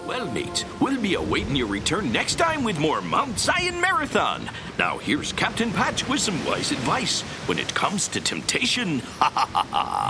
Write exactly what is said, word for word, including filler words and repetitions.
Well, mates, we'll be awaiting your return next time with more Mount Zion Marathon. Now, here's Captain Patch with some wise advice when it comes to temptation. Ha ha ha ha.